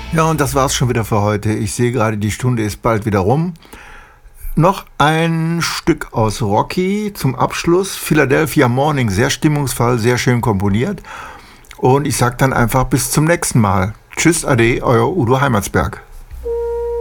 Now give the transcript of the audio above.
Ja, und das war's schon wieder für heute. Ich sehe gerade, die Stunde ist bald wieder rum. Noch ein Stück aus Rocky zum Abschluss. Philadelphia Morning, sehr stimmungsvoll, sehr schön komponiert. Und ich sag dann einfach bis zum nächsten Mal. Tschüss, Ade, euer Udo Heimatsberg.